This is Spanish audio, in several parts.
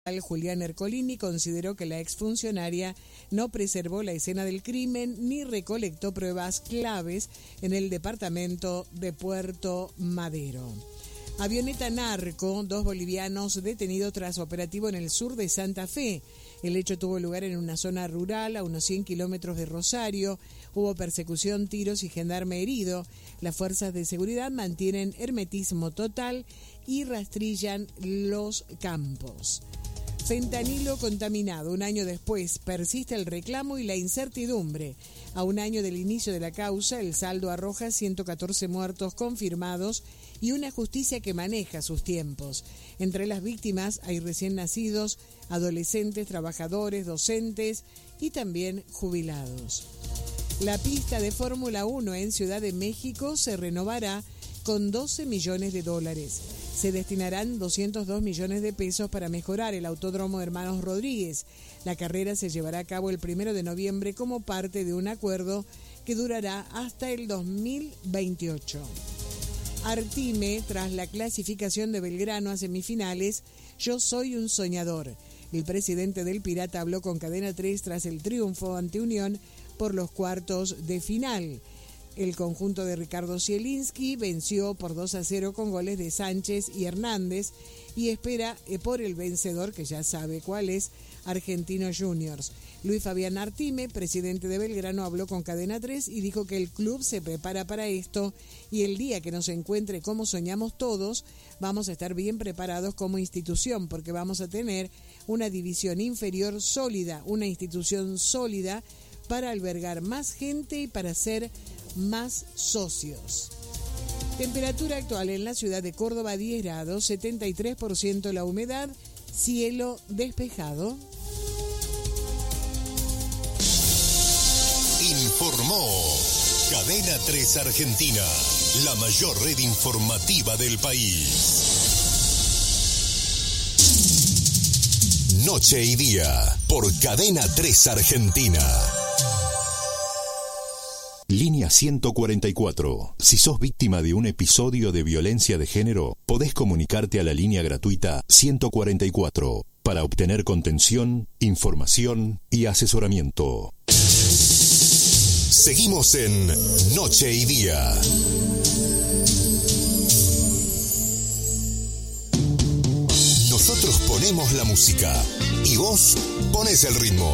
Julián Ercolini consideró que la exfuncionaria no preservó la escena del crimen ni recolectó pruebas claves en el departamento de Puerto Madero. Avioneta narco, 2 bolivianos detenidos tras operativo en el sur de Santa Fe. El hecho tuvo lugar en una zona rural a unos 100 kilómetros de Rosario. Hubo persecución, tiros y gendarme herido. Las fuerzas de seguridad mantienen hermetismo total y rastrillan los campos. Fentanilo contaminado. Un año después persiste el reclamo y la incertidumbre. A un año del inicio de la causa, el saldo arroja 114 muertos confirmados y una justicia que maneja sus tiempos. Entre las víctimas hay recién nacidos, adolescentes, trabajadores, docentes y también jubilados. La pista de Fórmula 1 en Ciudad de México se renovará con $12 millones. Se destinarán 202 millones de pesos para mejorar el Autódromo Hermanos Rodríguez. La carrera se llevará a cabo el 1 de noviembre como parte de un acuerdo que durará hasta el 2028. Artime, tras la clasificación de Belgrano a semifinales, yo soy un soñador. El presidente del Pirata habló con Cadena 3 tras el triunfo ante Unión por los cuartos de final. El conjunto de Ricardo Zielinski venció por 2-0 con goles de Sánchez y Hernández y espera por el vencedor, que ya sabe cuál es, Argentinos Juniors. Luis Fabián Artime, presidente de Belgrano, habló con Cadena 3 y dijo que el club se prepara para esto y el día que nos encuentre como soñamos todos, vamos a estar bien preparados como institución porque vamos a tener una división inferior sólida, una institución sólida para albergar más gente y para ser más socios. Temperatura actual en la ciudad de Córdoba 10 grados, 73% la humedad, cielo despejado. Informó Cadena 3 Argentina, la mayor red informativa del país. Noche y día, por Cadena 3 Argentina. Línea 144. Si sos víctima de un episodio de violencia de género, podés comunicarte a la línea gratuita 144 para obtener contención, información y asesoramiento. Seguimos en Noche y Día. Nosotros ponemos la música y vos pones el ritmo.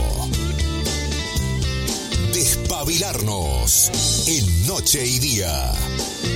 Despabilarnos en Noche y Día.